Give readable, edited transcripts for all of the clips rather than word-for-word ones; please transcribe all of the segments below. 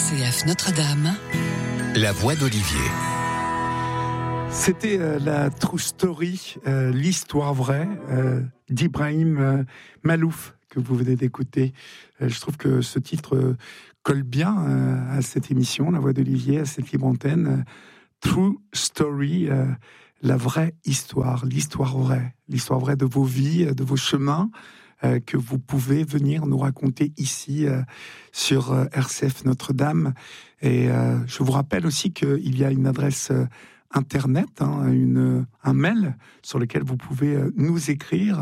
RCF Notre-Dame. La voix d'Olivier. C'était la True Story, l'histoire vraie d'Ibrahim Malouf que vous venez d'écouter. Je trouve que ce titre colle bien à cette émission, La voix d'Olivier, à cette libre antenne. True Story, la vraie histoire, l'histoire vraie de vos vies, de vos chemins, que vous pouvez venir nous raconter ici sur RCF Notre-Dame. Et je vous rappelle aussi qu'il y a une adresse internet, un mail sur lequel vous pouvez nous écrire,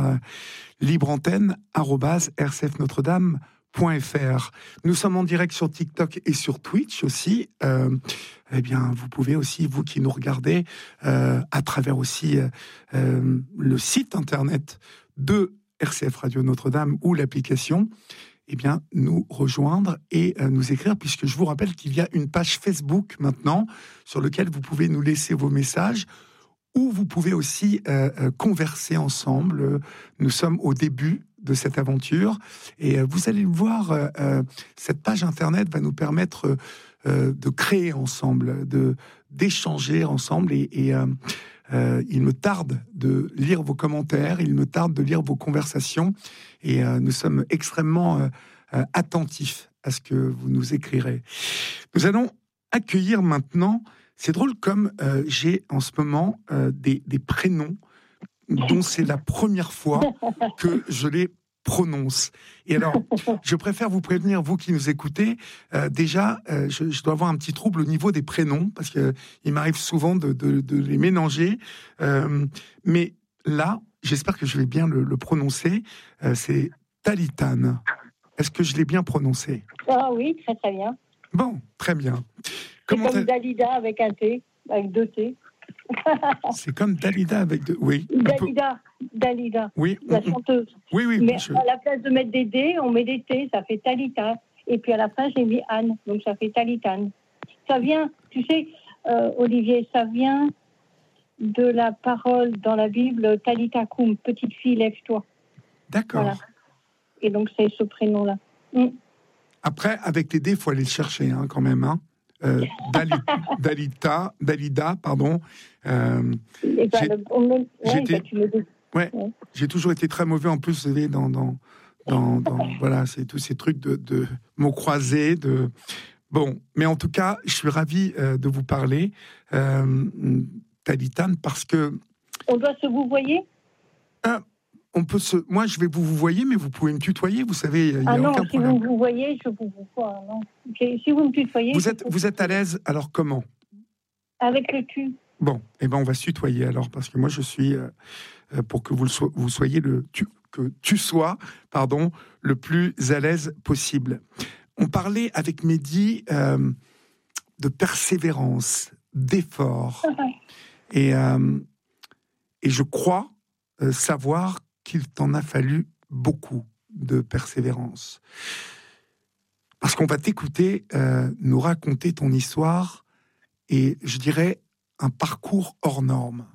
libreantenne@rcfnotredame.fr. Nous sommes en direct sur TikTok et sur Twitch aussi. Eh bien, vous pouvez aussi, vous qui nous regardez, à travers aussi le site internet de RCF Radio Notre-Dame ou l'application, eh bien, nous rejoindre et nous écrire, puisque je vous rappelle qu'il y a une page Facebook maintenant sur laquelle vous pouvez nous laisser vos messages, ou vous pouvez aussi converser ensemble. Nous sommes au début de cette aventure et vous allez le voir, cette page internet va nous permettre de créer ensemble, d'échanger ensemble et il me tarde de lire vos commentaires, il me tarde de lire vos conversations et nous sommes extrêmement attentifs à ce que vous nous écrirez. Nous allons accueillir maintenant, c'est drôle comme j'ai en ce moment des prénoms dont c'est la première fois que je les prononce. Et alors, je préfère vous prévenir, vous qui nous écoutez, déjà, je dois avoir un petit trouble au niveau des prénoms, parce qu'il m'arrive souvent de les mélanger. Mais là, j'espère que je vais bien le prononcer. C'est Talitane. Est-ce que je l'ai bien prononcé ? Ah oui, très très bien. Bon, très bien. C'est comme Dalida avec un T, avec deux T. C'est comme Dalida avec deux... Oui. Dalida. Oui. La chanteuse. Oui. Mais à la place de mettre des D, on met des T, ça fait Talita. Et puis à la fin, j'ai mis Anne, donc ça fait Talitane. Ça vient, tu sais, Olivier, ça vient de la parole dans la Bible, Talita Koum, petite fille, lève-toi. D'accord. Voilà. Et donc c'est ce prénom-là. Après, avec les D, il faut aller le chercher quand même. Dalida, pardon. J'ai toujours été très mauvais en plus, vous savez, dans voilà, c'est tous ces trucs de mots croisés, bon, mais en tout cas, je suis ravi de vous parler, Talitane, parce que on doit se vous voyez. Moi, je vais vous voyer, mais vous pouvez me tutoyer, vous savez, il n'y a aucun problème. Si vous voyez, je vous vois. Non. Si vous me tutoyez... Vous êtes à l'aise, alors comment ? Avec le tu. Bon, on va se tutoyer alors, parce que moi, je suis, pour que vous soyez le plus à l'aise possible. On parlait avec Mehdi de persévérance, d'effort. Et je crois savoir qu'il t'en a fallu beaucoup de persévérance. Parce qu'on va t'écouter nous raconter ton histoire et, je dirais, un parcours hors norme.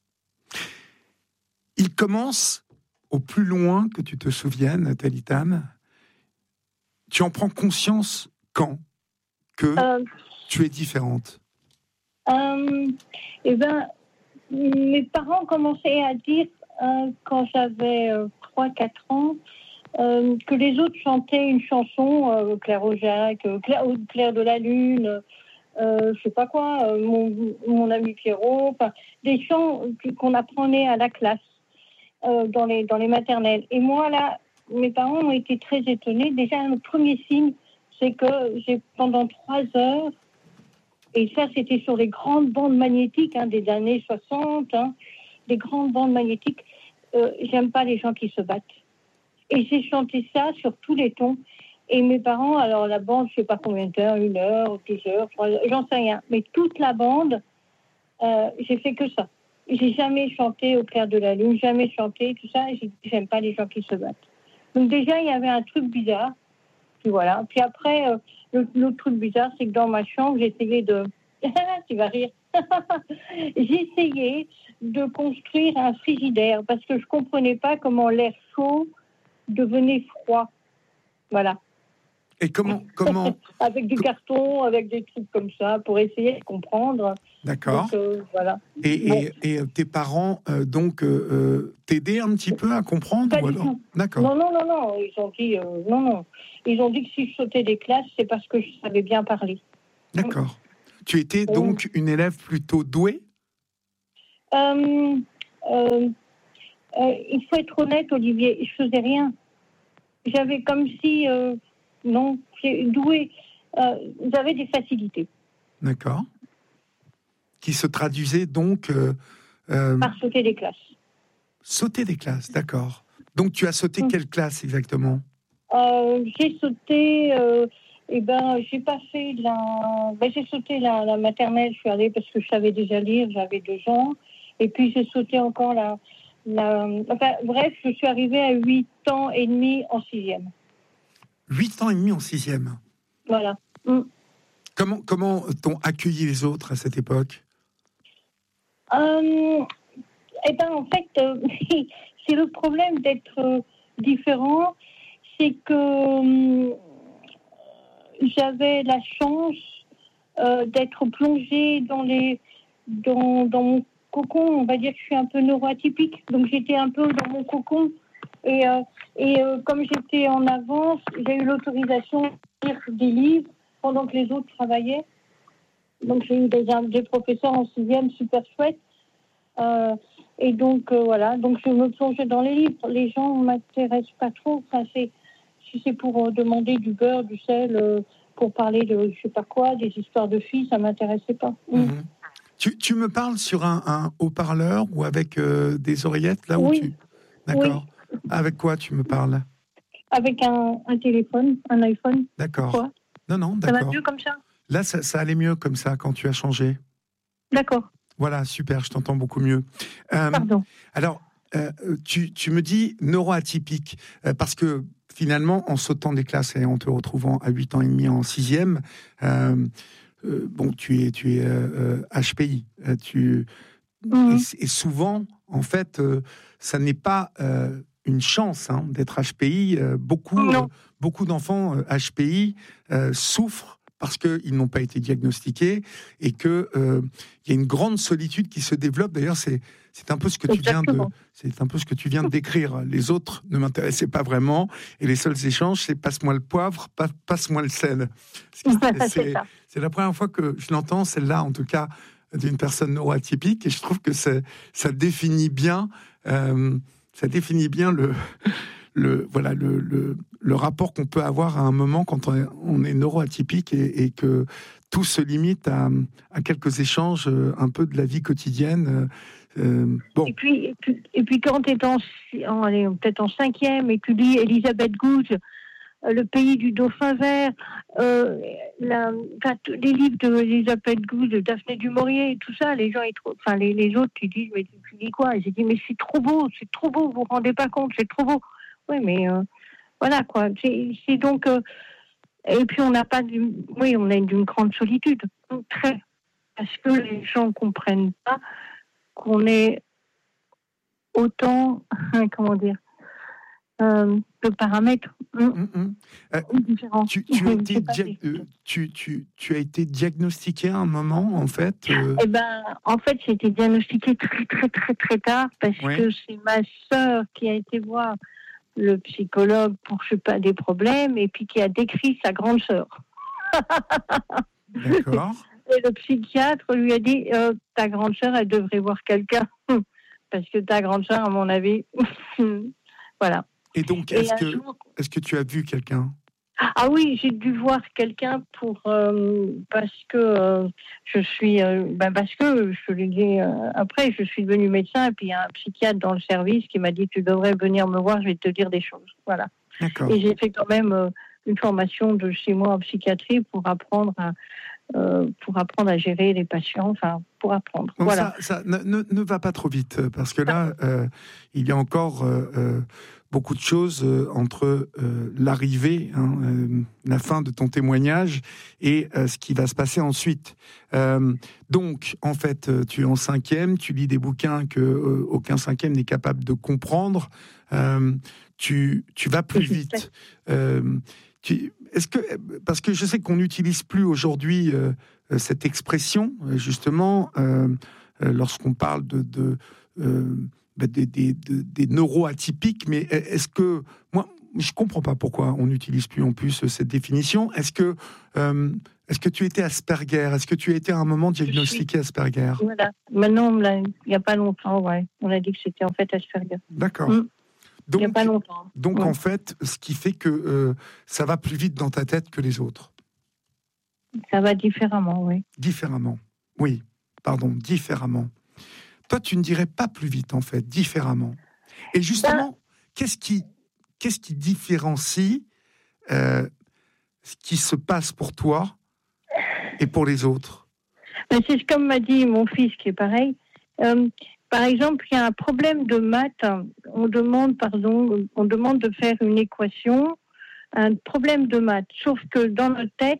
Il commence au plus loin que tu te souviennes, Talitane. Tu en prends conscience quand que tu es différente ? Mes parents commençaient à dire, quand j'avais 3-4 ans, que les autres chantaient une chanson, Claire Aujac, Claire de la Lune, je sais pas quoi, mon ami Pierrot, des chants qu'on apprenait à la classe, dans les maternelles. Et moi, là, mes parents ont été très étonnés. Déjà, le premier signe, c'est que j'ai, pendant 3 heures, et ça, c'était sur les grandes bandes magnétiques des années 60, des grandes bandes magnétiques. J'aime pas les gens qui se battent. Et j'ai chanté ça sur tous les tons. Et mes parents, alors la bande, je sais pas combien d'heures, 1 heure, 2 heures, 3 heures, j'en sais rien. Mais toute la bande, j'ai fait que ça. J'ai jamais chanté au clair de la lune, jamais chanté, tout ça. J'aime pas les gens qui se battent. Donc déjà, il y avait un truc bizarre. Puis voilà. Puis après, l'autre truc bizarre, c'est que dans ma chambre, j'essayais de... tu vas rire. J'essayais de construire un frigidaire parce que je comprenais pas comment l'air chaud devenait froid. Voilà. Et comment avec du carton, avec des trucs comme ça, pour essayer de comprendre. D'accord. Donc, voilà. Et tes parents, t'aidaient un petit peu à comprendre Pas ou du alors tout. D'accord. Non. Ils ont dit non. Ils ont dit que si je sautais des classes, c'est parce que je savais bien parler. D'accord. Tu étais donc une élève plutôt douée? Il faut être honnête, Olivier, je faisais rien. J'avais comme si, non, douée. J'avais des facilités. D'accord. Qui se traduisait donc Par sauter des classes. sauter des classes, d'accord. Donc tu as sauté quelle classe exactement? J'ai sauté, j'ai pas fait j'ai sauté la maternelle, je suis allée parce que je savais déjà lire, j'avais 2 ans. Et puis j'ai sauté encore bref, je suis arrivée à 8 ans et demi en 6e. 8 ans et demi en 6e. Voilà. Comment t'ont accueilli les autres à cette époque? En fait, c'est le problème d'être différent, c'est que j'avais la chance d'être plongée dans mon cocon. On va dire que je suis un peu neuroatypique, donc j'étais un peu dans mon cocon. Et comme j'étais en avance, j'ai eu l'autorisation de lire des livres pendant que les autres travaillaient. Donc j'ai eu des professeurs en 6e super chouettes. Et donc voilà, donc je me plongeais dans les livres. Les gens ne m'intéressent pas trop. Enfin, si c'est pour demander du beurre, du sel, pour parler de je sais pas quoi, des histoires de filles, ça m'intéressait pas. Mmh. Tu me parles sur un haut-parleur ou avec des oreillettes là où Oui. D'accord. Oui. Avec quoi tu me parles? Avec un téléphone, un iPhone. D'accord. Quoi? Non, Ça d'accord. va mieux comme ça? Là, ça allait mieux comme ça quand tu as changé. D'accord. Voilà, super, je t'entends beaucoup mieux. Pardon. Alors, tu me dis neuroatypique, parce que finalement, en sautant des classes et en te retrouvant à 8 ans et demi en 6e, tu es HPI. Et souvent, en fait, ça n'est pas une chance d'être HPI. Beaucoup d'enfants HPI souffrent parce qu'ils n'ont pas été diagnostiqués et qu'il y a une grande solitude qui se développe. D'ailleurs, c'est un peu ce que tu viens de décrire. Les autres ne m'intéressaient pas vraiment et les seuls échanges, c'est passe-moi le poivre, passe-moi le sel. C'est la première fois que je l'entends, celle-là en tout cas, d'une personne neuroatypique, et je trouve que ça définit bien le rapport qu'on peut avoir à un moment quand on est neuroatypique et que tout se limite à quelques échanges un peu de la vie quotidienne. Et puis quand tu es peut-être en 5e et que tu lis Elisabeth Gouge, Le pays du dauphin vert, les livres d'Elisabeth Gouge, de Daphné du Maurier, et tout ça, les gens, les autres, ils disent, mais tu dis quoi? Et j'ai dit, mais c'est trop beau, vous vous rendez pas compte, c'est trop beau. Oui, mais voilà, quoi. C'est donc... et puis, on a une grande solitude, très. Parce que les gens ne comprennent pas qu'on est autant, comment dire, de paramètres différents. Tu as été diagnostiqué à un moment, en fait En fait, j'ai été diagnostiquée très, très, très, très tard parce que c'est ma sœur qui a été voir le psychologue pour, je sais pas, des problèmes et puis qui a décrit sa grande sœur. D'accord. Et le psychiatre lui a dit ta grande sœur, elle devrait voir quelqu'un parce que ta grande sœur, à mon avis, voilà. Et donc, est-ce que tu as vu quelqu'un? Ah oui, j'ai dû voir quelqu'un parce que je suis parce que je l'ai dit après, je suis devenue médecin et puis il y a un psychiatre dans le service qui m'a dit tu devrais venir me voir, je vais te dire des choses. Voilà. D'accord. Et j'ai fait quand même une formation de 6 mois en psychiatrie pour apprendre à gérer les patients, pour apprendre. Donc voilà. Ça ne va pas trop vite, parce que là, il y a encore beaucoup de choses entre l'arrivée, la fin de ton témoignage et ce qui va se passer ensuite. Donc, en fait, tu es en 5e, tu lis des bouquins que aucun 5e n'est capable de comprendre. Tu vas plus vite. est-ce que, parce que je sais qu'on n'utilise plus aujourd'hui cette expression, justement, lorsqu'on parle des neuroatypiques, mais est-ce que, moi, je comprends pas pourquoi on n'utilise plus en plus cette définition. Est-ce que tu étais Asperger? Est-ce que tu as été à un moment diagnostiqué Asperger? Voilà. Maintenant, il n'y a pas longtemps, ouais. On a dit que c'était en fait Asperger. D'accord. Donc, il n'y a pas longtemps. Donc, en fait, ce qui fait que ça va plus vite dans ta tête que les autres. Ça va différemment, oui. Différemment. Oui, pardon, différemment. Toi, tu ne dirais pas plus vite, en fait, différemment. Et justement, qu'est-ce qui différencie ce qui se passe pour toi et pour les autres? C'est comme m'a dit mon fils, qui est pareil. Par exemple, il y a un problème de maths. On demande de faire une équation, un problème de maths. Sauf que dans notre tête,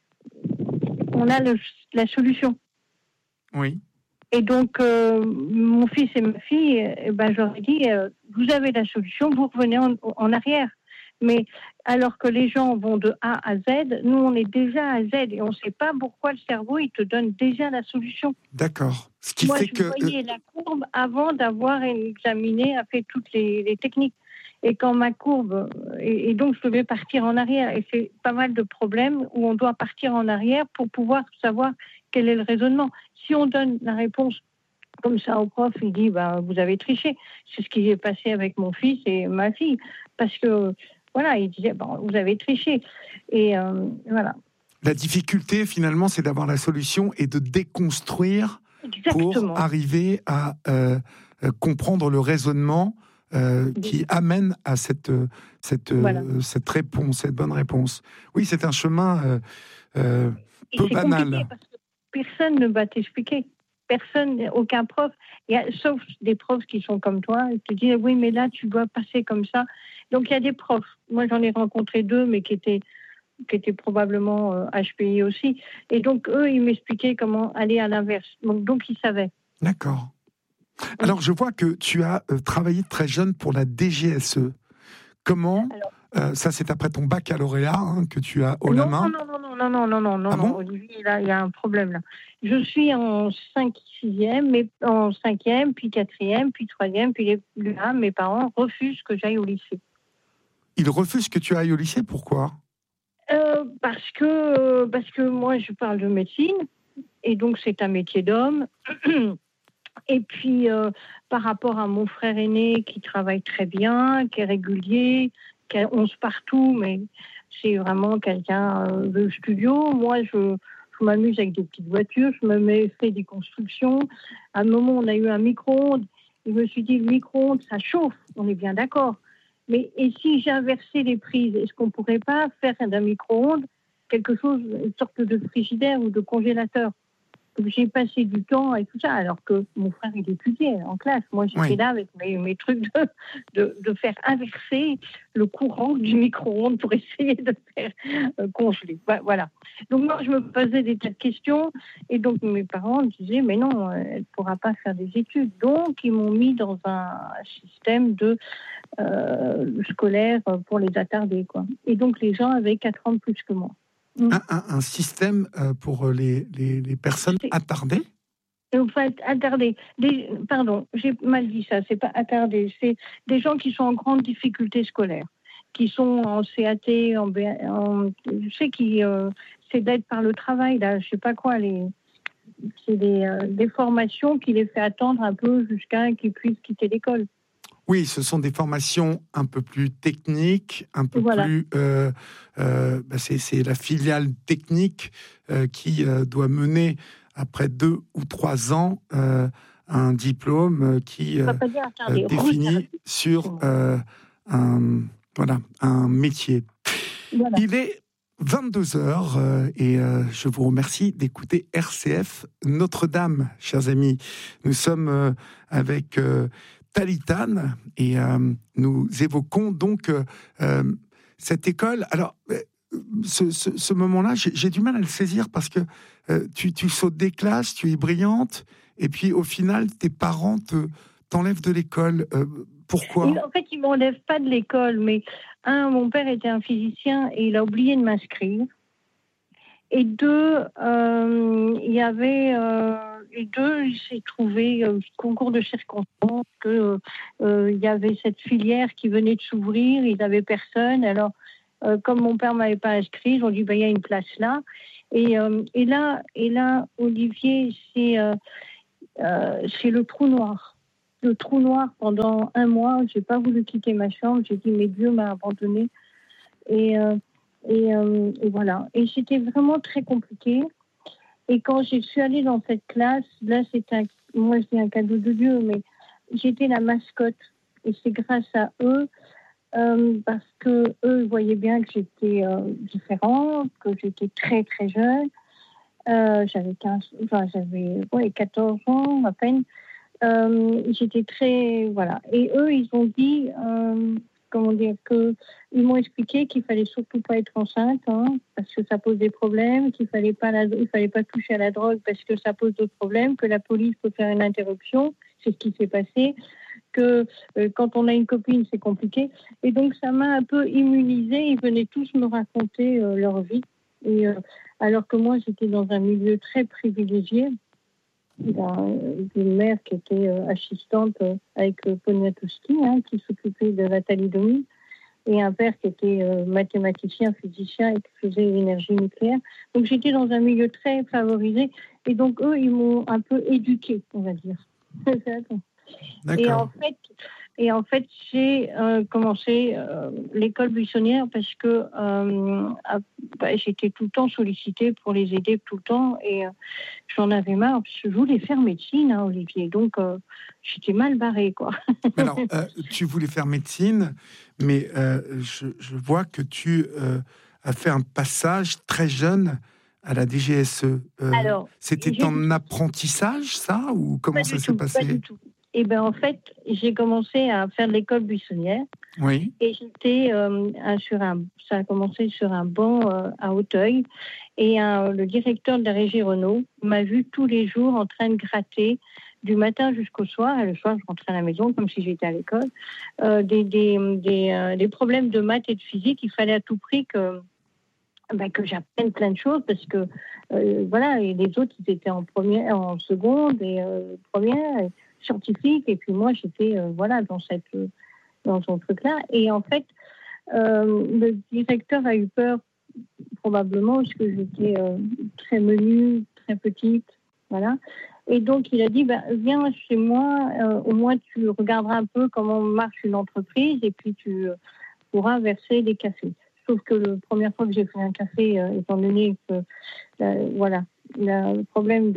on a la solution. Oui. Et donc, mon fils et ma fille, j'aurais dit, vous avez la solution, vous revenez en arrière. Mais alors que les gens vont de A à Z, nous, on est déjà à Z et on ne sait pas pourquoi le cerveau, il te donne déjà la solution. D'accord. Ce qui Moi, fait je voyais la courbe avant d'avoir examiné, fait toutes les techniques. Et quand ma courbe... Et donc, je devais partir en arrière. Et c'est pas mal de problèmes où on doit partir en arrière pour pouvoir savoir quel est le raisonnement. Si on donne la réponse comme ça au prof, il dit vous avez triché. C'est ce qui est passé avec mon fils et ma fille. Parce que... Voilà, il disait, vous avez triché. Et voilà. La difficulté, finalement, c'est d'avoir la solution et de déconstruire. Exactement. Pour arriver à comprendre le raisonnement qui amène à cette réponse, cette bonne réponse. Oui, c'est un chemin peu banal. Parce que personne ne va t'expliquer. Personne, aucun prof, sauf des profs qui sont comme toi, ils te disent oui, mais là, tu dois passer comme ça. Donc, il y a des profs. Moi, j'en ai rencontré 2, mais qui étaient probablement HPI aussi. Et donc, eux, ils m'expliquaient comment aller à l'inverse. Donc ils savaient. D'accord. Alors, je vois que tu as travaillé très jeune pour la DGSE. Comment ça, c'est après ton baccalauréat que tu as haut la main. Non, Olivier, là, il y a un problème là. Je suis en 6e, mais en 5e, puis 4e, puis 3e, puis là, mes parents refusent que j'aille au lycée. Ils refusent que tu ailles au lycée, pourquoi ? Parce que moi, je parle de médecine, et donc c'est un métier d'homme. Et puis, par rapport à mon frère aîné qui travaille très bien, qui est régulier, qui a 11 partout, mais c'est vraiment quelqu'un de studio. Moi, je m'amuse avec des petites voitures, fais des constructions. À un moment, on a eu un micro-ondes. Je me suis dit, le micro-ondes, ça chauffe, on est bien d'accord. Mais et si j'inversais les prises, est-ce qu'on ne pourrait pas faire d'un micro-ondes quelque chose, une sorte de frigidaire ou de congélateur ? J'ai passé du temps et tout ça, alors que mon frère, il étudiait en classe. Moi, j'étais là avec mes trucs de faire inverser le courant du micro-ondes pour essayer de faire congeler. Voilà. Donc, moi, je me posais des tas de questions. Et donc, mes parents me disaient, mais non, elle ne pourra pas faire des études. Donc, ils m'ont mis dans un système scolaire pour les attardés, quoi. Et donc, les gens avaient 4 ans de plus que moi. Un système pour les personnes attardées ? En fait, attardées. Pardon, j'ai mal dit ça, c'est pas attardé. C'est des gens qui sont en grande difficulté scolaire, qui sont en CAT, je sais qui c'est d'aide par le travail, là, je sais pas quoi, c'est des formations qui les fait attendre un peu jusqu'à qu'ils puissent quitter l'école. Oui, ce sont des formations un peu plus techniques, un peu plus... c'est la filiale technique qui doit mener, après 2 ou 3 ans, un diplôme qui définit sur un métier. Voilà. Il est 22h et je vous remercie d'écouter RCF Notre-Dame, chers amis. Nous sommes avec... Talitane, et nous évoquons donc cette école. Alors, ce moment-là, j'ai du mal à le saisir parce que tu sautes des classes, tu es brillante, et puis au final, tes parents t'enlèvent de l'école. Pourquoi ? En fait, ils ne m'enlèvent pas de l'école, mais mon père était un physicien et il a oublié de m'inscrire. Et deux, il s'est trouvé concours de circonstances que il y avait cette filière qui venait de s'ouvrir, ils n'avaient personne. Alors, comme mon père m'avait pas inscrit, ils ont dit il y a une place là. Et là, Olivier, c'est le trou noir. Le trou noir pendant 1 mois, j'ai pas voulu quitter ma chambre. J'ai dit mais Dieu m'a abandonnée. Et voilà. Et c'était vraiment très compliqué. Et quand je suis allée dans cette classe, là, moi je dis un cadeau de Dieu, mais j'étais la mascotte. Et c'est grâce à eux, parce que eux voyaient bien que j'étais différente, que j'étais très très jeune. J'avais 14 ans à peine. J'étais très, voilà. Et eux, ils ont dit, ils m'ont expliqué qu'il fallait surtout pas être enceinte, parce que ça pose des problèmes, il fallait pas toucher à la drogue parce que ça pose d'autres problèmes, que la police peut faire une interruption, c'est ce qui s'est passé, que quand on a une copine, c'est compliqué. Et donc, ça m'a un peu immunisée. Ils venaient tous me raconter leur vie. Et alors que moi, j'étais dans un milieu très privilégié. Une mère qui était assistante avec Poniatowski, qui s'occupait de la thalidomide, et un père qui était mathématicien, physicien et qui faisait l'énergie nucléaire. Donc j'étais dans un milieu très favorisé, et donc eux, ils m'ont un peu éduquée, on va dire. D'accord. Et en fait, j'ai commencé l'école buissonnière parce que j'étais tout le temps sollicitée pour les aider tout le temps, et j'en avais marre parce que je voulais faire médecine, Olivier. Donc j'étais mal barrée, quoi. Alors, tu voulais faire médecine, mais je vois que tu as fait un passage très jeune à la DGSE. Alors, c'était en apprentissage, ça, ou comment ça s'est passé ? Pas du tout. Et ben en fait, j'ai commencé à faire de l'école buissonnière. Oui. Et j'étais ça a commencé sur un banc à Auteuil. Et le directeur de la régie Renault m'a vu tous les jours en train de gratter du matin jusqu'au soir. Et le soir, je rentrais à la maison comme si j'étais à l'école. Des problèmes de maths et de physique. Il fallait à tout prix que j'apprenne plein de choses parce que voilà, et les autres ils étaient en seconde et première et scientifique, et puis moi j'étais dans son truc là. Et en fait le directeur a eu peur, probablement parce que j'étais très menue, très petite, voilà. Et donc il a dit viens chez moi, au moins tu regarderas un peu comment marche une entreprise et puis tu pourras verser des cafés. Sauf que la première fois que j'ai fait un café, étant donné que le problème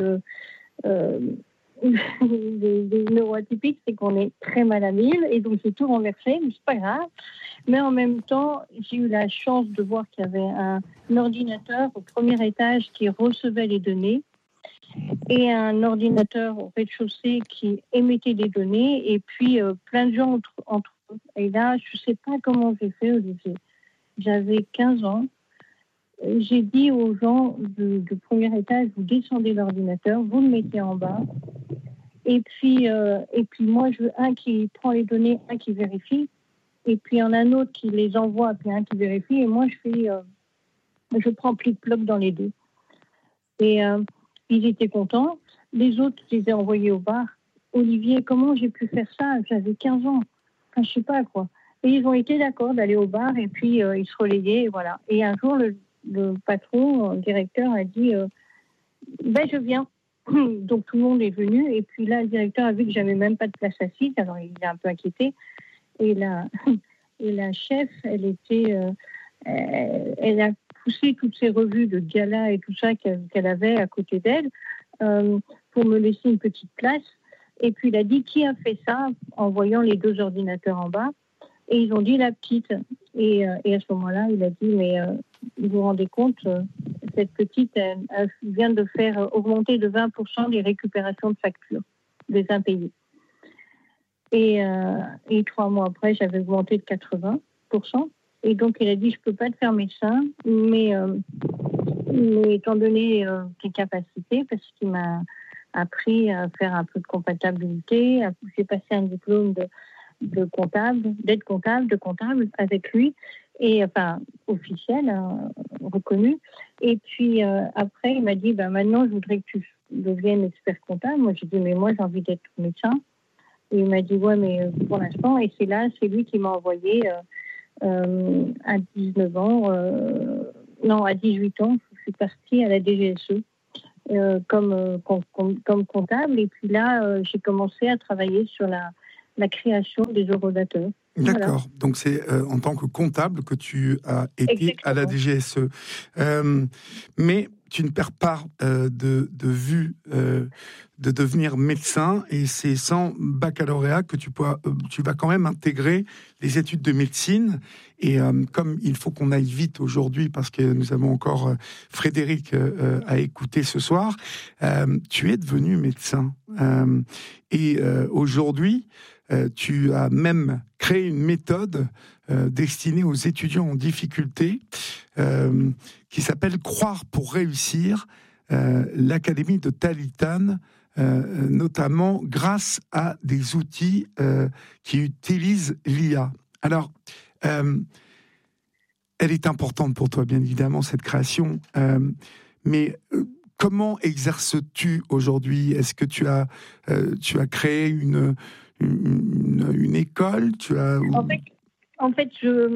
des neuroatypiques, c'est qu'on est très malhabile, et donc j'ai tout renversé, mais c'est pas grave. Mais en même temps, j'ai eu la chance de voir qu'il y avait un ordinateur au premier étage qui recevait les données et un ordinateur au rez-de-chaussée qui émettait des données, et puis plein de gens entre eux. Et là, je sais pas comment j'ai fait, Olivier. J'avais 15 ans. J'ai dit aux gens du premier étage, vous descendez l'ordinateur, vous le mettez en bas. Et puis moi, je veux un qui prend les données, un qui vérifie. Et puis il y en a un autre qui les envoie, puis un qui vérifie. Et moi, je prends plic-ploc dans les deux. Et ils étaient contents. Les autres, je les ai envoyés au bar. Olivier, comment j'ai pu faire ça ? J'avais 15 ans. Enfin, je sais pas, quoi. Et ils ont été d'accord d'aller au bar, et puis ils se relayaient, et voilà. Et un jour, le patron, le directeur, a dit je viens. Donc tout le monde est venu, et puis là, le directeur a vu que j'avais même pas de place assise, alors il est un peu inquiété. Et la chef, elle a poussé toutes ces revues de gala et tout ça qu'elle avait à côté d'elle pour me laisser une petite place. Et puis il a dit qui a fait ça, en voyant les deux ordinateurs en bas. Et ils ont dit la petite. Et à ce moment-là, il a dit mais vous vous rendez compte, cette petite elle vient de faire augmenter de 20% les récupérations de factures des impayés. Et 3 mois après, j'avais augmenté de 80%. Et donc, il a dit, je ne peux pas te faire médecin, mais étant donné tes capacités, parce qu'il m'a appris à faire un peu de comptabilité, j'ai passé un diplôme de comptable, d'aide comptable, de comptable avec lui, et enfin officiel, reconnu. Et puis après, il m'a dit, maintenant, je voudrais que tu deviennes expert comptable. Moi, j'ai dit, mais moi, j'ai envie d'être médecin. Et il m'a dit, ouais, mais pour l'instant, et c'est lui qui m'a envoyé à 19 ans, à 18 ans, je suis partie à la DGSE. Comme comptable, et puis là j'ai commencé à travailler sur la création des eurodateurs. D'accord, voilà. Donc c'est en tant que comptable que tu as été Exactement. à la DGSE. Mais tu ne perds pas de vue de devenir médecin, et c'est sans baccalauréat que tu vas quand même intégrer les études de médecine. Et comme il faut qu'on aille vite aujourd'hui, parce que nous avons encore Frédéric à écouter ce soir, tu es devenu médecin. Et aujourd'hui, tu as même créé une méthode destinée aux étudiants en difficulté qui s'appelle Croire pour réussir, l'Académie de Talitane, notamment grâce à des outils qui utilisent l'IA. Alors, elle est importante pour toi, bien évidemment, cette création, mais comment exerces-tu aujourd'hui ? Est-ce que tu as créé une école, En fait,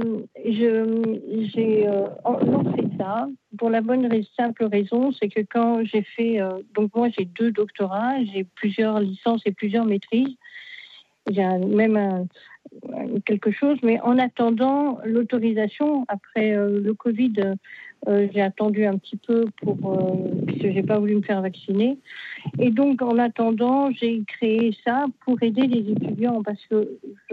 j'ai lancé ça pour la simple raison, c'est que quand j'ai fait, donc moi j'ai 2 doctorats, j'ai plusieurs licences et plusieurs maîtrises, j'ai quelque chose, mais en attendant l'autorisation, après le Covid, j'ai attendu un petit peu puisque j'ai pas voulu me faire vacciner. Et donc, en attendant, j'ai créé ça pour aider les étudiants, parce que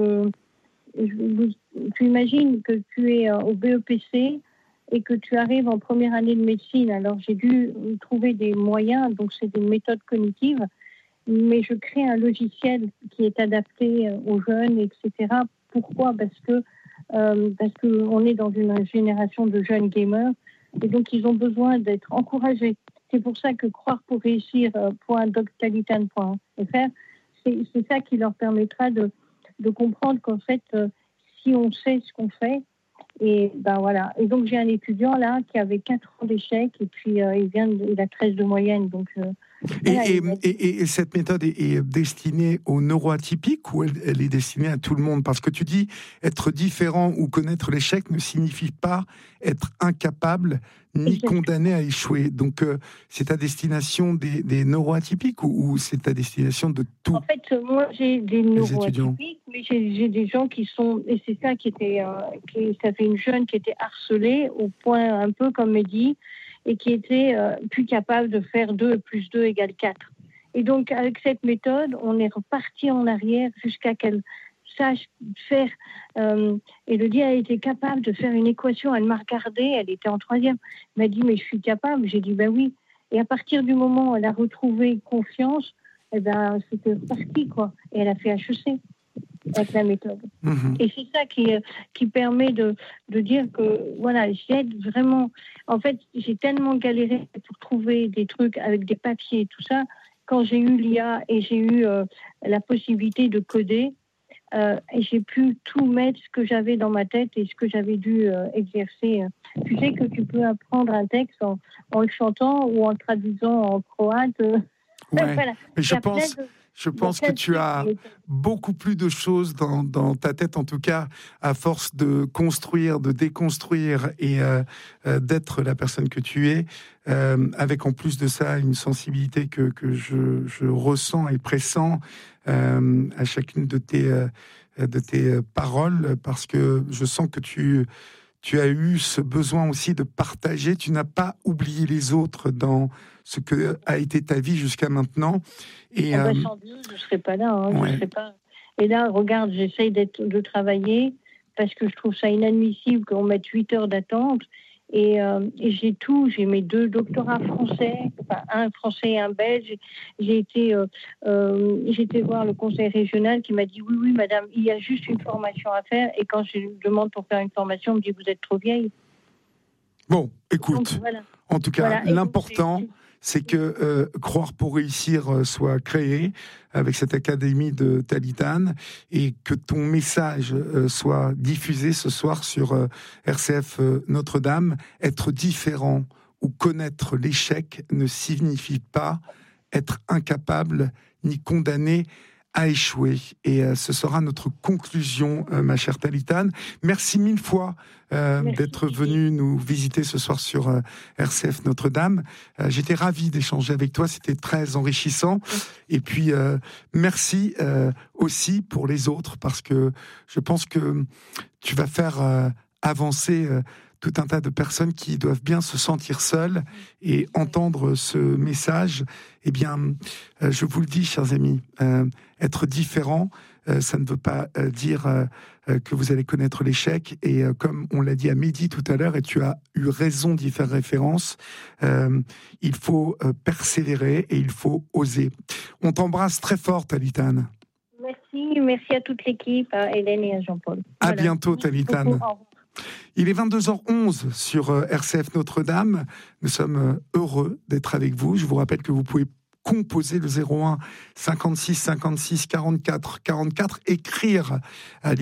tu imagines que tu es au BEPC et que tu arrives en première année de médecine. Alors, j'ai dû trouver des moyens, donc c'est des méthodes cognitives, mais je crée un logiciel qui est adapté aux jeunes, etc. Pourquoi ? Parce que on est dans une génération de jeunes gamers, et donc ils ont besoin d'être encouragés. C'est pour ça que croire pour réussir.doctalitane.fr, c'est ça qui leur permettra de comprendre qu'en fait, si on sait ce qu'on fait, et voilà. Et donc j'ai un étudiant là qui avait 4 ans d'échec, et puis il a 13 de moyenne, donc. Et cette méthode est destinée aux neuroatypiques, ou elle est destinée à tout le monde ? Parce que tu dis être différent ou connaître l'échec ne signifie pas être incapable ni condamné à échouer. Donc c'est à destination des neuroatypiques, ou c'est à destination de tous ? En fait, moi j'ai des neuroatypiques, mais j'ai des gens qui sont, et c'est ça ça fait une jeune qui était harcelée au point un peu comme Mehdi, et qui était plus capable de faire 2 plus 2 égale 4. Et donc, avec cette méthode, on est reparti en arrière jusqu'à qu'elle sache faire. Elodie a été capable de faire une équation. Elle m'a regardée, elle était en 3e. Elle m'a dit, mais je suis capable. J'ai dit, oui. Et à partir du moment où elle a retrouvé confiance, c'était reparti, quoi. Et elle a fait HEC avec la méthode. Mmh. Et c'est ça qui permet de dire que, voilà, j'aide vraiment. En fait, j'ai tellement galéré pour trouver des trucs avec des papiers et tout ça. Quand j'ai eu l'IA et j'ai eu la possibilité de coder, et j'ai pu tout mettre, ce que j'avais dans ma tête et ce que j'avais dû exercer. Tu sais que tu peux apprendre un texte en le chantant ou en le traduisant en croate. Voilà. Mais je pense que tu as beaucoup plus de choses dans ta tête, en tout cas, à force de construire, de déconstruire et d'être la personne que tu es, avec en plus de ça une sensibilité que je ressens et pressens à chacune de tes paroles, parce que je sens que tu as eu ce besoin aussi de partager. Tu n'as pas oublié les autres dans ce que a été ta vie jusqu'à maintenant. Et sans Dieu, je ne serais pas là. Je serais pas... Et là, regarde, j'essaye de travailler, parce que je trouve ça inadmissible qu'on mette 8 heures d'attente. Et j'ai tout. J'ai mes 2 doctorats français, un français et un belge. J'ai été voir le conseil régional qui m'a dit oui, madame, il y a juste une formation à faire. Et quand je demande pour faire une formation, on me dit vous êtes trop vieille. Bon, écoute, donc, voilà. En tout cas, l'important, c'est que Croire pour réussir soit créé avec cette académie de Talitane et que ton message soit diffusé ce soir sur RCF Notre-Dame. Être différent ou connaître l'échec ne signifie pas être incapable ni condamné à échouer. Et ce sera notre conclusion, ma chère Talitane. Merci mille fois d'être venue nous visiter ce soir sur RCF Notre-Dame. J'étais ravi d'échanger avec toi, c'était très enrichissant. Et puis, merci aussi pour les autres, parce que je pense que tu vas faire avancer tout un tas de personnes qui doivent bien se sentir seules et entendre ce message. Eh bien, je vous le dis, chers amis, être différent, ça ne veut pas dire que vous allez connaître l'échec. Et comme on l'a dit à Mehdi tout à l'heure, et tu as eu raison d'y faire référence, il faut persévérer et il faut oser. On t'embrasse très fort, Talitane. Merci à toute l'équipe, à Hélène et à Jean-Paul. À bientôt, Talitane. Il est 22h11 sur RCF Notre-Dame. Nous sommes heureux d'être avec vous. Je vous rappelle que vous pouvez composer le 01 56 56 44 44, écrire à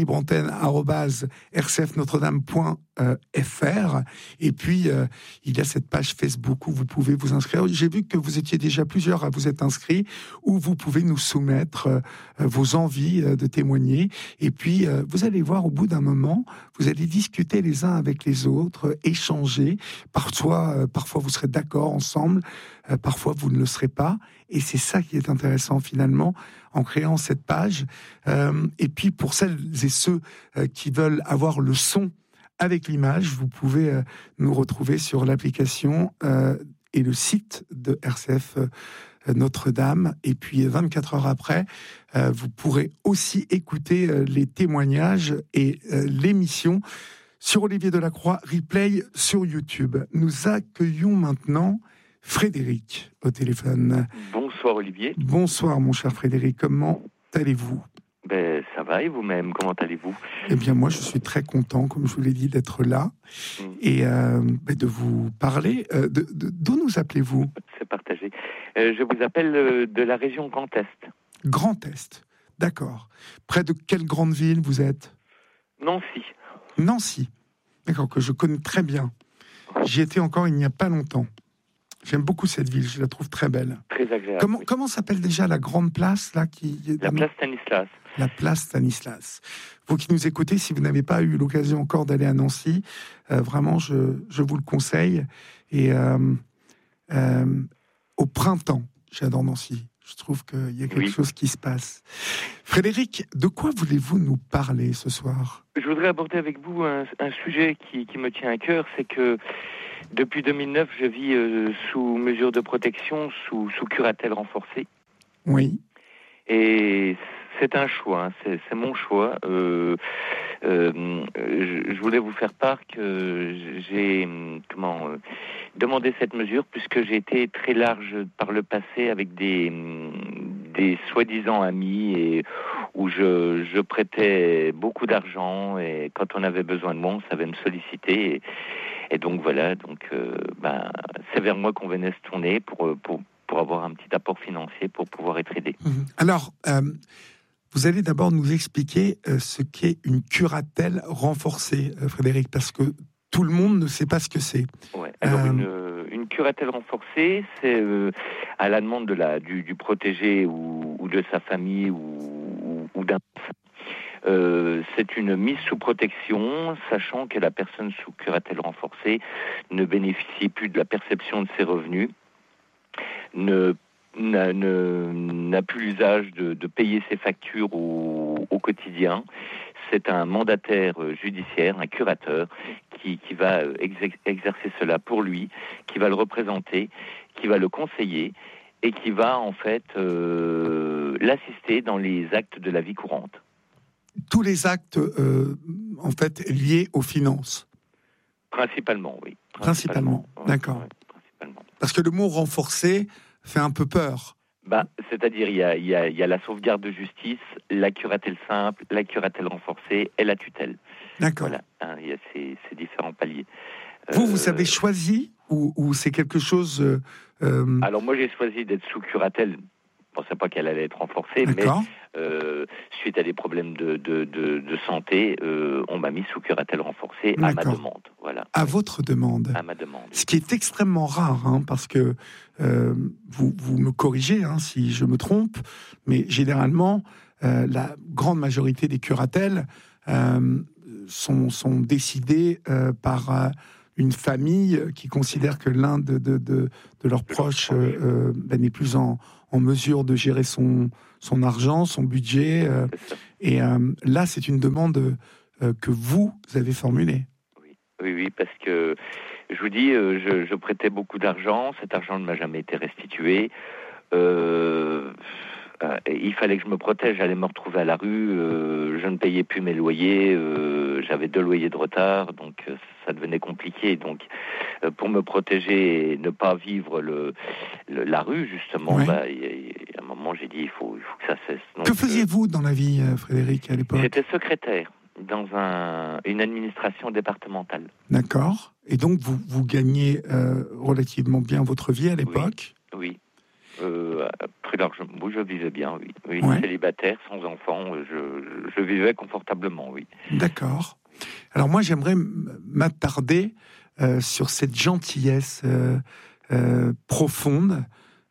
libreantenne@rcfnotredame.fr, et puis il y a cette page Facebook où vous pouvez vous inscrire. J'ai vu que vous étiez déjà plusieurs à vous être inscrits, où vous pouvez nous soumettre vos envies de témoigner, et puis vous allez voir, au bout d'un moment, vous allez discuter les uns avec les autres, échanger. Parfois vous serez d'accord ensemble, parfois vous ne le serez pas, et c'est ça qui est intéressant finalement en créant cette page. Et puis pour celles et ceux qui veulent avoir le son avec l'image, vous pouvez nous retrouver sur l'application et le site de RCF Notre-Dame. Et puis 24 heures après, vous pourrez aussi écouter les témoignages et l'émission sur Olivier Delacroix, replay sur YouTube. Nous accueillons maintenant Frédéric au téléphone. Bonsoir Olivier. Bonsoir mon cher Frédéric, comment allez-vous ? Ça va, et vous-même, comment allez-vous ? Eh bien moi je suis très content, comme je vous l'ai dit, d'être là et de vous parler. D'où nous appelez-vous ? C'est partagé. Je vous appelle de la région Grand Est. Grand Est, d'accord. Près de quelle grande ville vous êtes ? Nancy. Nancy, d'accord, que je connais très bien. J'y étais encore il n'y a pas longtemps. J'aime beaucoup cette ville, je la trouve très belle. Très agréable. Comment s'appelle déjà la grande place là qui... La place Stanislas. La place Stanislas. Vous qui nous écoutez, si vous n'avez pas eu l'occasion encore d'aller à Nancy, vraiment, je vous le conseille. Et au printemps, j'adore Nancy. Je trouve qu'il y a quelque chose qui se passe. Frédéric, de quoi voulez-vous nous parler ce soir ? Je voudrais aborder avec vous un sujet qui me tient à cœur, c'est que depuis 2009, je vis sous mesure de protection, sous curatelle renforcée. Oui. Et c'est un choix, c'est mon choix. Je voulais vous faire part que j'ai demandé cette mesure, puisque j'ai été très large par le passé avec des soi-disant amis, et où je prêtais beaucoup d'argent, et quand on avait besoin de moi, on savait me solliciter. Et donc voilà, c'est vers moi qu'on venait se tourner pour avoir un petit apport financier pour pouvoir être aidé. Alors, vous allez d'abord nous expliquer ce qu'est une curatelle renforcée, Frédéric, parce que tout le monde ne sait pas ce que c'est. Ouais. Alors une curatelle renforcée, c'est à la demande du protégé ou de sa famille ou d'un enfant. C'est une mise sous protection, sachant que la personne sous curatelle renforcée ne bénéficie plus de la perception de ses revenus, n'a plus l'usage de payer ses factures au quotidien. C'est un mandataire judiciaire, un curateur, qui va exercer cela pour lui, qui va le représenter, qui va le conseiller et qui va en fait l'assister dans les actes de la vie courante. Tous les actes, en fait, liés aux finances. Principalement, oui. Principalement, d'accord. Ouais, principalement. Parce que le mot renforcé fait un peu peur. C'est-à-dire, il y a la sauvegarde de justice, la curatelle simple, la curatelle renforcée et la tutelle. D'accord. Voilà, il y a ces différents paliers. Vous avez choisi ou c'est quelque chose... Alors moi, j'ai choisi d'être sous curatelle. Je ne pensais pas qu'elle allait être renforcée, D'accord. mais suite à des problèmes de santé, on m'a mis sous curatelle renforcée à ma D'accord. demande. Voilà. À votre demande. À ma demande. Ce qui est extrêmement rare, parce que vous me corrigez si je me trompe, mais généralement, la grande majorité des curatelles sont décidées par une famille qui considère que l'un de leurs proches n'est plus en mesure de gérer son argent, son budget. Et là, c'est une demande que vous avez formulée. Oui, parce que je vous dis, je prêtais beaucoup d'argent, cet argent ne m'a jamais été restitué. Il fallait que je me protège, j'allais me retrouver à la rue, je ne payais plus mes loyers, j'avais 2 loyers de retard, donc ça devenait compliqué. Donc pour me protéger et ne pas vivre la rue, justement, Oui. à un moment j'ai dit il faut que ça cesse. Donc, que faisiez-vous dans la vie, Frédéric, à l'époque ? J'étais secrétaire dans une administration départementale. D'accord. Et donc, vous gagnez relativement bien votre vie à l'époque ? Oui. Très largement. Oui, je vivais bien, oui. Ouais. Célibataire, sans enfant, je vivais confortablement, oui. D'accord. Alors moi, j'aimerais m'attarder sur cette gentillesse profonde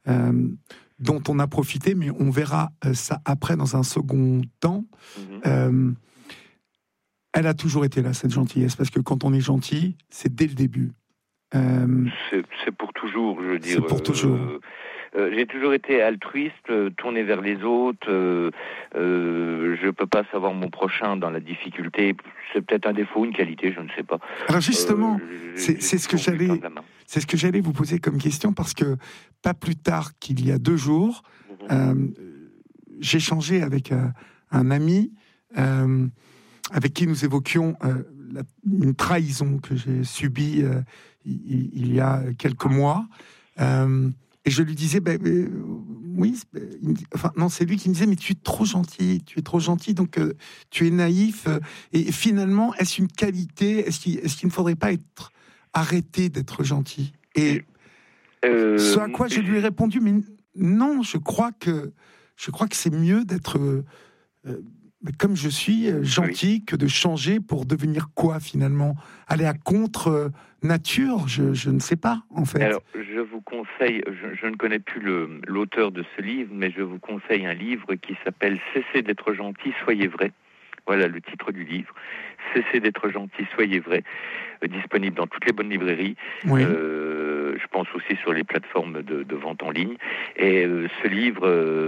dont on a profité, mais on verra ça après dans un second temps. Mm-hmm. Elle a toujours été là, cette gentillesse, parce que quand on est gentil, c'est dès le début. C'est pour toujours, je veux dire. C'est pour toujours. J'ai toujours été altruiste, tourné vers les autres. Je peux pas savoir mon prochain dans la difficulté. C'est peut-être un défaut, une qualité, je ne sais pas. Alors justement, c'est ce que j'allais vous poser comme question, parce que pas plus tard qu'il y a 2 jours, j'échangeais avec un ami avec qui nous évoquions une trahison que j'ai subie il y a quelques mois. Et je lui disais, oui, non, c'est lui qui me disait, mais tu es trop gentil, donc tu es naïf. Et finalement, est-ce une qualité ? Est-ce qu'il ne faudrait pas arrêter d'être gentil ? Et ce à quoi je lui ai répondu, mais non, je crois que c'est mieux d'être comme je suis gentil que de changer pour devenir quoi finalement ? Aller à contre nature, je ne sais pas en fait. Alors je vous conseille, je ne connais plus l'auteur de ce livre, mais je vous conseille un livre qui s'appelle « Cessez d'être gentil, soyez vrai ». Voilà le titre du livre. « Cessez d'être gentil, soyez vrai », disponible dans toutes les bonnes librairies. Oui. Je pense aussi sur les plateformes de vente en ligne. Et ce livre,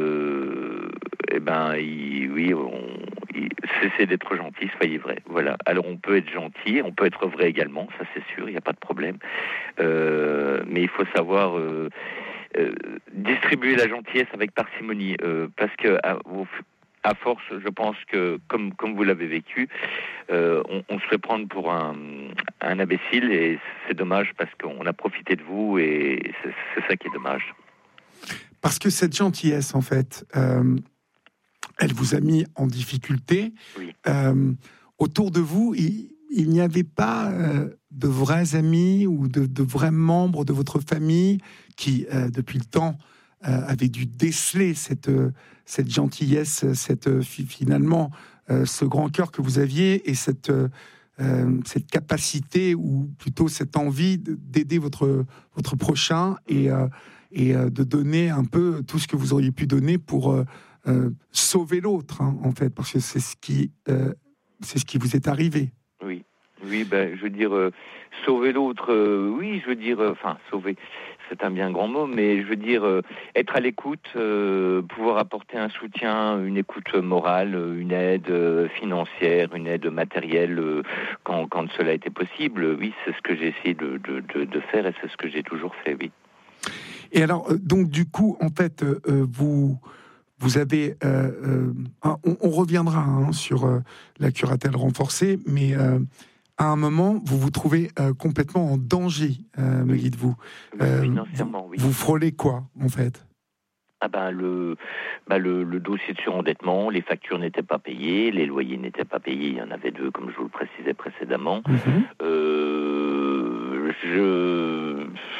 cessez d'être gentil, soyez vrai. Voilà. Alors on peut être gentil, on peut être vrai également, ça c'est sûr, il n'y a pas de problème. Mais il faut savoir distribuer la gentillesse avec parcimonie, parce que à force, je pense que, comme vous l'avez vécu, on se fait prendre pour un imbécile, et c'est dommage parce qu'on a profité de vous, et c'est ça qui est dommage. Parce que cette gentillesse, en fait, elle vous a mis en difficulté. Oui. Autour de vous, il n'y avait pas de vrais amis ou de vrais membres de votre famille qui, depuis le temps, avaient dû déceler cette gentillesse, finalement, ce grand cœur que vous aviez, et cette capacité, ou plutôt cette envie d'aider votre prochain et de donner un peu tout ce que vous auriez pu donner pour sauver l'autre, en fait, parce que c'est ce qui vous est arrivé. Oui, je veux dire, sauver l'autre, oui, je veux dire, sauver, c'est un bien grand mot, mais je veux dire, être à l'écoute, pouvoir apporter un soutien, une écoute morale, une aide financière, une aide matérielle, quand cela était possible, oui, c'est ce que j'ai essayé de faire, et c'est ce que j'ai toujours fait, oui. Et alors, donc, du coup, en fait, vous avez... on reviendra sur la curatelle renforcée, mais... à un moment, vous vous trouvez complètement en danger, me dites-vous. Financièrement, oui. Vous frôlez quoi, en fait ? Le dossier de surendettement, les factures n'étaient pas payées, les loyers n'étaient pas payés, il y en avait 2, comme je vous le précisais précédemment.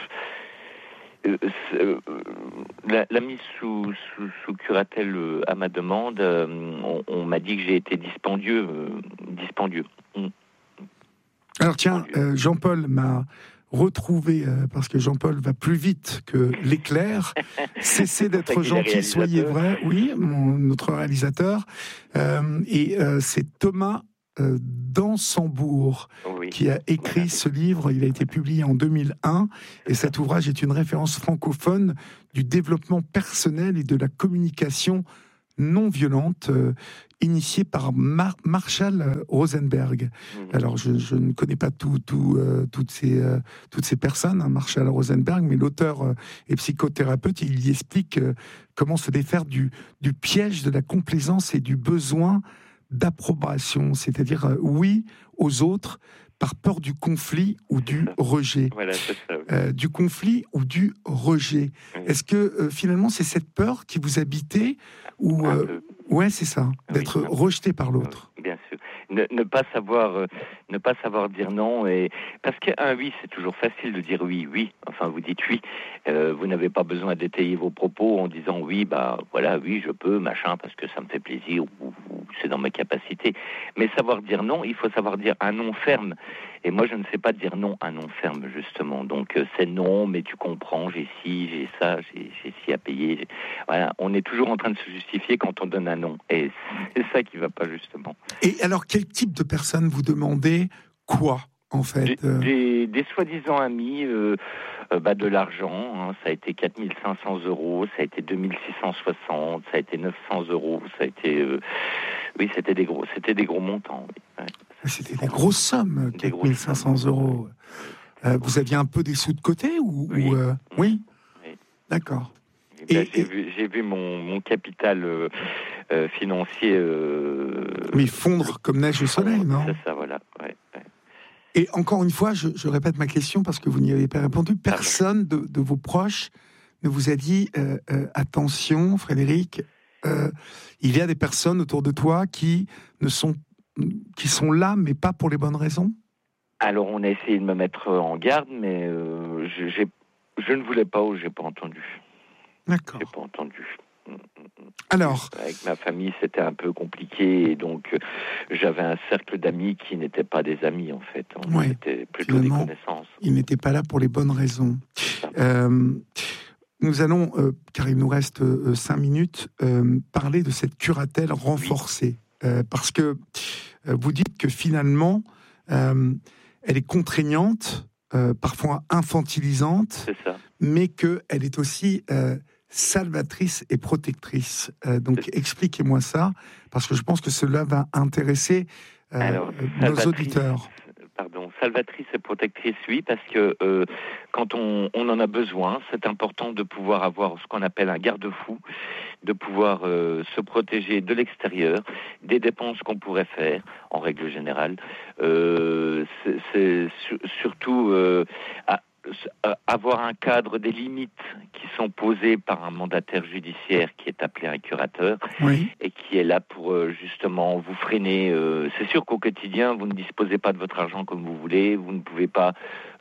La mise sous curatelle à ma demande, on m'a dit que j'ai été dispendieux. Alors tiens, Jean-Paul m'a retrouvé, parce que Jean-Paul va plus vite que l'éclair. Cessez d'être gentil, soyez vrai. Oui, notre réalisateur. C'est Thomas Dansembourg qui a écrit ce livre. Il a été publié en 2001 et cet ouvrage est une référence francophone du développement personnel et de la communication non violente, initiée par Marshall Rosenberg. Alors, je ne connais pas toutes ces personnes, hein, Marshall Rosenberg, mais l'auteur est psychothérapeute. Il y explique comment se défaire du piège de la complaisance et du besoin d'approbation, c'est-à-dire oui aux autres par peur du conflit ou du rejet. Voilà, c'est ça, oui. Du conflit ou du rejet. Oui. Est-ce que finalement c'est cette peur qui vous habitait ou ouais, c'est ça, d'être rejeté par l'autre. Bien sûr. Ne pas savoir dire non, et parce qu'un oui, c'est toujours facile de dire oui. Enfin, vous dites oui. Vous n'avez pas besoin d'étayer vos propos en disant oui, oui, je peux, machin, parce que ça me fait plaisir ou c'est dans mes capacités. Mais savoir dire non, il faut savoir dire un non ferme. Et moi, je ne sais pas dire non un non ferme, justement. Donc, c'est non, mais tu comprends, j'ai ci, j'ai ça, j'ai ci à payer. Voilà, on est toujours en train de se justifier quand on donne un non. Et c'est ça qui ne va pas, justement. Et alors, quel type de personne vous demandez quoi, en fait Des soi-disant amis, de l'argent. Hein, ça a été 4 500 €, ça a été 2 660, ça a été 900 €, ça a été... c'était des gros montants. Oui. Ouais. C'était des grosses sommes, 4 500 €. Vous aviez un peu des sous de côté Oui. Oui. D'accord. J'ai vu mon capital financier... fondre comme neige au soleil, non ? C'est ça, voilà. Ouais. Et encore une fois, je répète ma question parce que vous n'y avez pas répondu. Personne de vos proches ne vous a dit attention, Frédéric, il y a des personnes autour de toi qui sont là, mais pas pour les bonnes raisons. Alors, on a essayé de me mettre en garde, mais je ne voulais pas ou j'ai pas entendu. D'accord. J'ai pas entendu. Alors, avec ma famille, c'était un peu compliqué, et donc j'avais un cercle d'amis qui n'étaient pas des amis, en fait. C'était plutôt des connaissances. Ils n'étaient pas là pour les bonnes raisons. Nous allons, car il nous reste 5 minutes, parler de cette curatelle renforcée. Parce que vous dites que finalement, elle est contraignante, parfois infantilisante, mais qu'elle est aussi salvatrice et protectrice. Donc expliquez-moi ça, parce que je pense que cela va intéresser nos auditeurs. Salvatrice et protectrice, oui, parce que quand on en a besoin, c'est important de pouvoir avoir ce qu'on appelle un garde-fou, de pouvoir se protéger de l'extérieur, des dépenses qu'on pourrait faire, en règle générale. C'est surtout avoir un cadre, des limites qui sont posées par un mandataire judiciaire qui est appelé un curateur, et qui est là pour justement vous freiner. C'est sûr qu'au quotidien, vous ne disposez pas de votre argent comme vous voulez, vous ne pouvez pas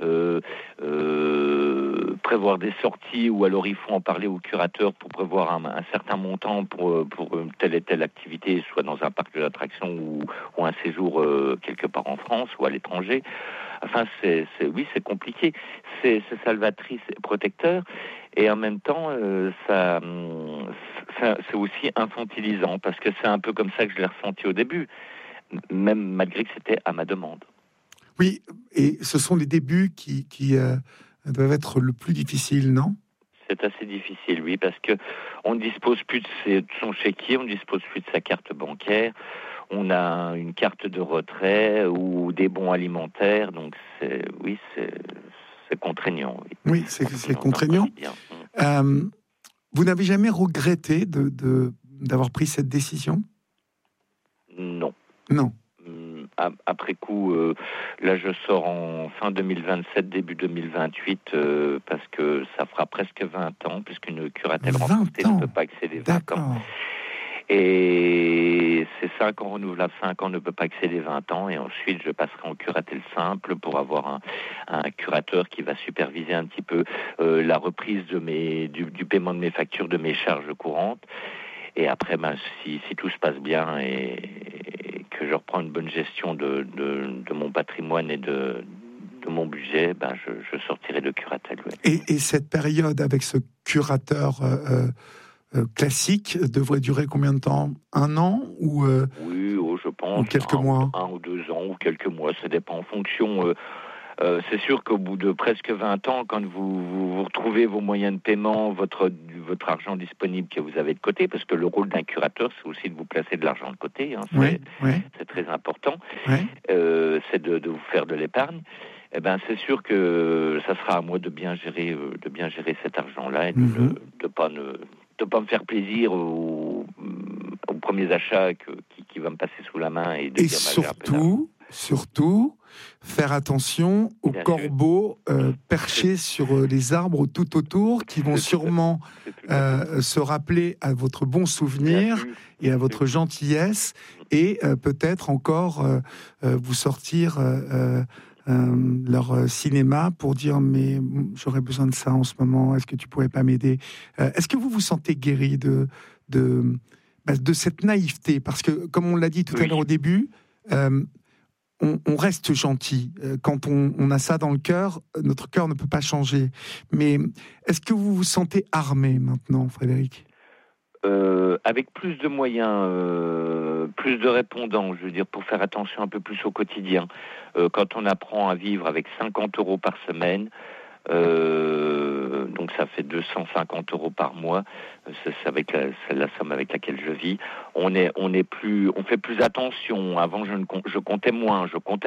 prévoir des sorties, ou alors il faut en parler au curateur pour prévoir un certain montant pour telle et telle activité, soit dans un parc d'attractions ou un séjour quelque part en France ou à l'étranger. Enfin, c'est compliqué. C'est salvatrice et protecteur, et en même temps, c'est aussi infantilisant, parce que c'est un peu comme ça que je l'ai ressenti au début, même malgré que c'était à ma demande. Oui, et ce sont les débuts qui doivent être le plus difficile, non ? C'est assez difficile, oui, parce que on ne dispose plus de son chéquier, on ne dispose plus de sa carte bancaire, on a une carte de retrait ou des bons alimentaires, donc c'est contraignant. Oui, c'est contraignant. Vous n'avez jamais regretté d'avoir pris cette décision ? Non. Non. Après coup, là je sors en fin 2027, début 2028, parce que ça fera presque 20 ans, puisqu'une curatelle renforcée ne peut pas excéder 20 ans. Et c'est 5 ans renouvelable, 5 ans ne peut pas excéder 20 ans. Et ensuite, je passerai en curatelle simple pour avoir un curateur qui va superviser un petit peu la reprise du paiement de mes factures, de mes charges courantes. Et après, si tout se passe bien et que je reprends une bonne gestion de mon patrimoine et de mon budget, je sortirai de curatelle. Ouais. Et cette période avec ce curateur classique devrait durer combien de temps ? 1 an ou Oui, je pense. Ou quelques mois. 1 ou 2 ans ou quelques mois, ça dépend en fonction. C'est sûr qu'au bout de presque 20 ans, quand vous retrouvez vos moyens de paiement, votre argent disponible que vous avez de côté, parce que le rôle d'un curateur, c'est aussi de vous placer de l'argent de côté, hein, c'est très important, c'est de vous faire de l'épargne. C'est sûr que ça sera à moi de bien gérer cet argent-là et de pas me faire plaisir aux premiers achats qui va me passer sous la main et surtout faire attention aux corbeaux perchés sur les arbres tout autour qui vont sûrement se rappeler à votre bon souvenir et à votre gentillesse et peut-être encore vous sortir leur cinéma pour dire mais j'aurais besoin de ça en ce moment, est-ce que tu pourrais pas m'aider ? Est-ce que vous vous sentez guéri de cette naïveté ? Parce que comme on l'a dit tout à l'heure au début, on reste gentil. Quand on a ça dans le cœur, notre cœur ne peut pas changer. Mais est-ce que vous vous sentez armé maintenant, Frédéric ? Avec plus de moyens, plus de répondants, je veux dire, pour faire attention un peu plus au quotidien. Quand on apprend à vivre avec 50 € par semaine, donc ça fait 250 € par mois, c'est la somme avec laquelle je vis. On fait plus attention. Avant, je comptais moins.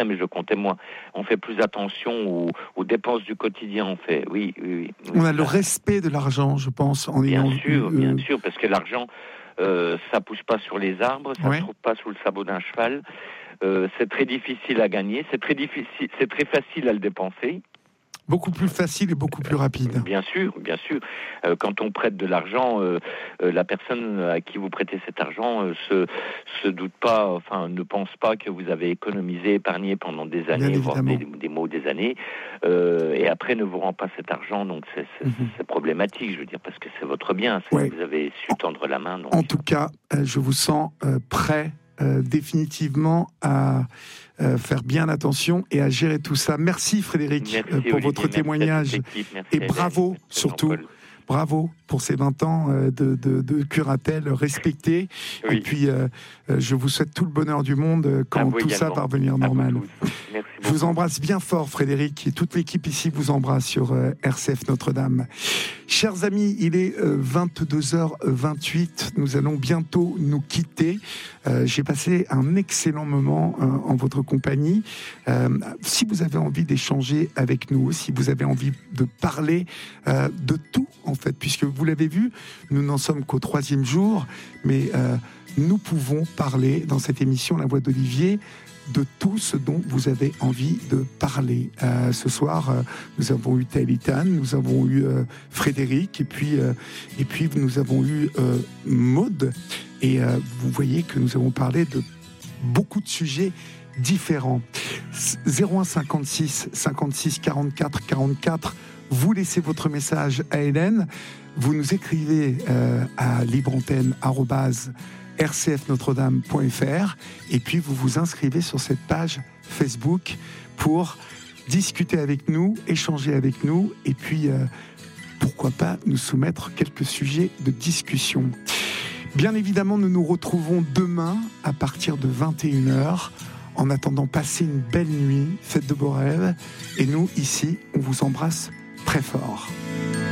On fait plus attention aux dépenses du quotidien. Oui. On a le respect de l'argent, je pense. Bien sûr, parce que l'argent, ça pousse pas sur les arbres, ça ne se trouve pas sous le sabot d'un cheval. C'est très difficile à gagner, c'est très facile à le dépenser. Beaucoup plus facile et beaucoup plus rapide. Bien sûr. Quand on prête de l'argent, la personne à qui vous prêtez cet argent se doute pas, ne pense pas que vous avez économisé, épargné pendant des années, voire des mois ou des années, et après ne vous rend pas cet argent. Donc c'est problématique, je veux dire, parce que c'est votre bien. Vous avez su tendre la main. Donc. En tout cas, je vous sens prêt. Définitivement à faire bien attention et à gérer tout ça. Merci Frédéric pour Olivier, votre témoignage et bravo surtout. Bravo pour ces 20 ans de curatelle respectée. Et puis, je vous souhaite tout le bonheur du monde quand tout ça va revenir normal. Je vous embrasse bien fort, Frédéric, et toute l'équipe ici vous embrasse sur RCF Notre-Dame. Chers amis, il est 22h28. Nous allons bientôt nous quitter. J'ai passé un excellent moment en votre compagnie. Si vous avez envie d'échanger avec nous, si vous avez envie de parler de tout, en fait, puisque vous l'avez vu, nous n'en sommes qu'au 3e jour, mais nous pouvons parler dans cette émission La Voix d'Olivier de tout ce dont vous avez envie de parler. Ce soir, nous avons eu Taïlitan, nous avons eu Frédéric, et puis nous avons eu Maud. Et vous voyez que nous avons parlé de beaucoup de sujets différents. 01 56 56 44 44. Vous laissez votre message à Hélène. Vous nous écrivez à libreantenne@rcfnotredame.fr et puis vous vous inscrivez sur cette page Facebook pour discuter avec nous, échanger avec nous et puis pourquoi pas nous soumettre quelques sujets de discussion. Bien évidemment, nous nous retrouvons demain à partir de 21h. En attendant, passez une belle nuit, faites de beaux rêves et nous, ici, on vous embrasse très fort.